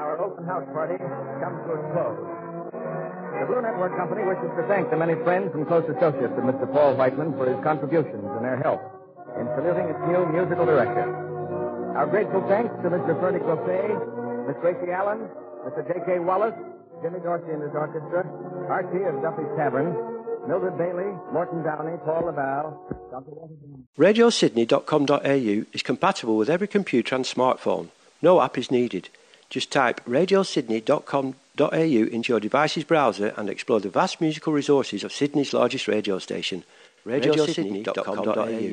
Our open house party comes to a close. The Blue Network Company wishes to thank the many friends and close associates of Mr. Paul Whiteman for his contributions and their help in saluting its new musical director. Our grateful thanks to Mr. Fernie Clofay, Miss Gracie Allen, Mr. J.K. Wallace, Jimmy Dorsey and his orchestra, Archie of Duffy's Tavern, Mildred Bailey, Morton Downey, Paul LaValle, Dr. Washington. RadioSydney.com.au is compatible with every computer and smartphone. No app is needed. Just type RadioSydney.com.au into your device's browser and explore the vast musical resources of Sydney's largest radio station, RadioSydney.com.au.